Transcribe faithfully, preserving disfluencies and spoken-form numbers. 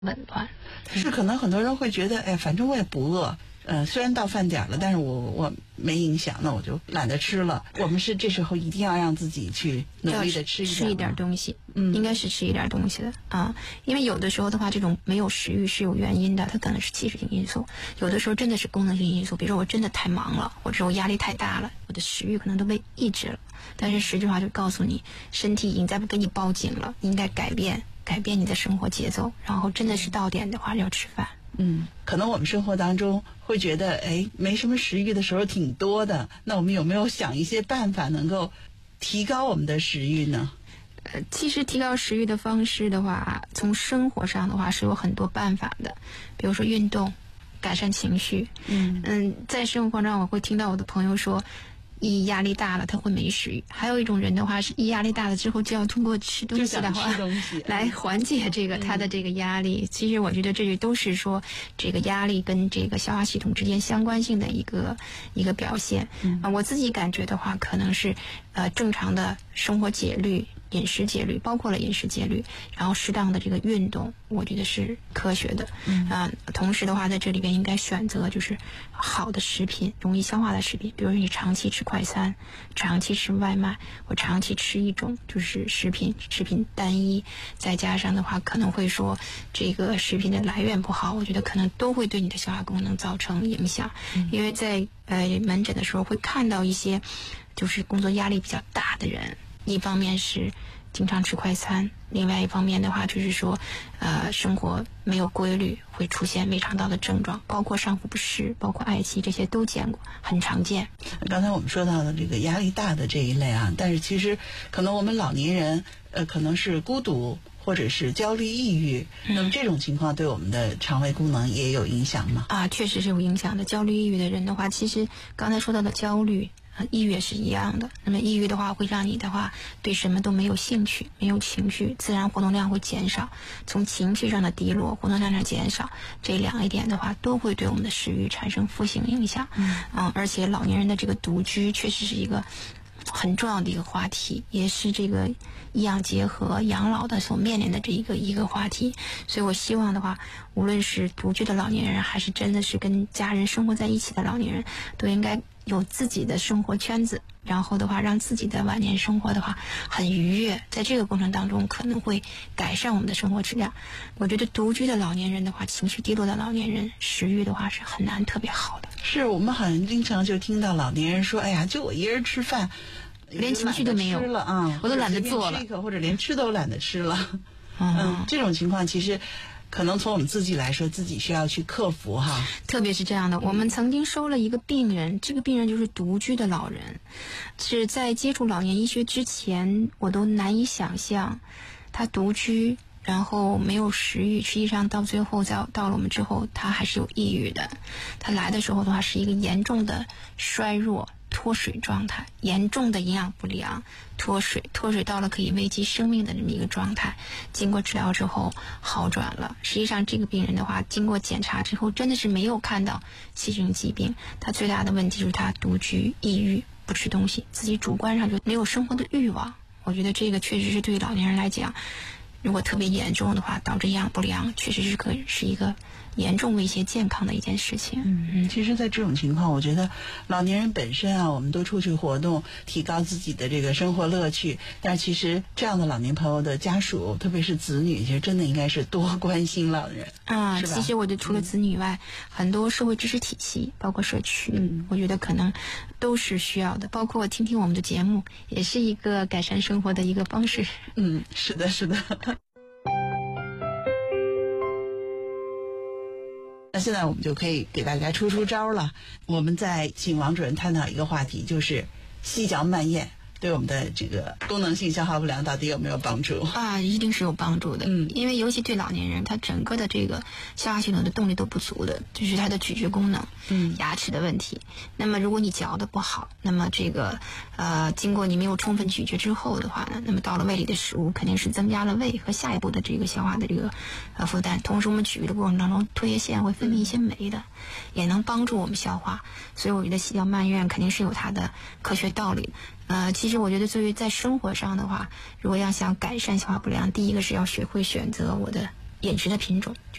紊乱。 是可能很多人会觉得，哎，反正我也不饿。呃，虽然到饭点了，但是我我没影响，那我就懒得吃了。我们是这时候一定要让自己去努力的吃一点吃一点东西， 嗯， 应该是吃一点东西的啊。因为有的时候的话，这种没有食欲是有原因的，它可能是器质性因素；有的时候真的是功能性因素，比如说我真的太忙了，或者我压力太大了，我的食欲可能都被抑制了。但是实际上就告诉你，身体已经在给你报警了，你应该改变改变你的生活节奏，然后真的是到点的话要吃饭。 嗯，可能我们生活当中会觉得，哎，没什么食欲的时候挺多的。那我们有没有想一些办法能够提高我们的食欲呢？ 呃，其实提高食欲的方式的话，从生活上的话是有很多办法的，比如说运动，改善情绪。 嗯嗯，在生活上我会听到我的朋友说，一压力大了他会没食欲，还有一种人的话是一压力大了之后就要通过吃东西的话来缓解这个他的这个压力。其实我觉得这都是说这个压力跟这个消化系统之间相关性的一个一个表现。 嗯啊，我自己感觉的话可能是呃正常的生活节律，饮食节律，包括了饮食节律，然后适当的这个运动，我觉得是科学的。 嗯啊，同时的话在这里边应该选择就是好的食品，容易消化的食品，比如说你长期吃快餐，长期吃外卖，或长期吃一种就是食品食品单一，再加上的话可能会说这个食品的来源不好，我觉得可能都会对你的消化功能造成影响。 嗯、 因为在呃门诊的时候会看到一些就是工作压力比较大的人，一方面是经常吃快餐，另外一方面的话就是说呃生活没有规律，会出现胃肠道的症状，包括上腹不适，包括嗳气，这些都见过，很常见。 刚才我们说到的这个压力大的这一类啊，但是其实可能我们老年人呃可能是孤独或者是焦虑抑郁、嗯、那么这种情况对我们的肠胃功能也有影响吗？ 啊，确实是有影响的。焦虑抑郁的人的话，其实刚才说到的焦虑抑郁也是一样的。那么抑郁的话会让你的话对什么都没有兴趣，没有情绪，自然活动量会减少，从情绪上的低落，活动量上减少，这两一点的话都会对我们的食欲产生负性影响。 嗯， 嗯，而且老年人的这个独居确实是一个很重要的一个话题，也是这个医养结合养老的所面临的这一个一个话题。所以我希望的话，无论是独居的老年人，还是真的是跟家人生活在一起的老年人，都应该有自己的生活圈子，然后的话让自己的晚年生活的话很愉悦，在这个过程当中可能会改善我们的生活质量。我觉得独居的老年人的话，情绪低落的老年人，食欲的话是很难特别好的。 是我们好像经常就听到老年人说，哎呀，就我一人吃饭连情绪都没有了啊， 我都懒得做了， 或者连吃都懒得吃了。嗯, 嗯，这种情况其实可能从我们自己来说，自己需要去克服哈。 特别是这样的，我们曾经收了一个病人，这个病人就是独居的老人，是在接触老年医学之前，我都难以想象他独居，然后没有食欲，实际上到最后在到了我们之后，他还是有抑郁的。他来的时候的话是一个严重的衰弱脱水状态，严重的营养不良，脱水脱水到了可以危及生命的这么一个状态。经过治疗之后好转了。实际上这个病人的话，经过检查之后真的是没有看到器质性疾病，他最大的问题就是他独居抑郁，不吃东西，自己主观上就没有生活的欲望。我觉得这个确实是对老年人来讲，如果特别严重的话，导致营养不良，确实是可是一个严重威胁健康的一件事情。 嗯嗯，其实在这种情况，我觉得老年人本身啊，我们都出去活动，提高自己的这个生活乐趣。但是其实这样的老年朋友的家属，特别是子女，其实真的应该是多关心老人啊。其实我觉得除了子女以外，嗯、很多社会支持体系，包括社区，嗯，我觉得可能都是需要的。包括听听我们的节目，也是一个改善生活的一个方式。 嗯，是的，是的。那现在我们就可以给大家出出招了。我们再请王主任探讨一个话题，就是细嚼慢咽对我们的这个功能性消化不良到底有没有帮助啊？一定是有帮助的。 嗯， 因为尤其对老年人，他整个的这个消化系统的动力都不足的，就是他的咀嚼功能， 嗯， 牙齿的问题。那么如果你嚼的不好，那么这个呃，经过你没有充分咀嚼之后的话呢，那么到了胃里的食物肯定是增加了胃和下一步的这个消化的这个呃负担。同时我们咀嚼的过程当中，唾液腺会分泌一些酶的，也能帮助我们消化。所以我觉得细嚼慢咽肯定是有它的科学道理。呃，其实我觉得作为在生活上的话，如果要想改善消化不良，第一个是要学会选择我的饮食的品种。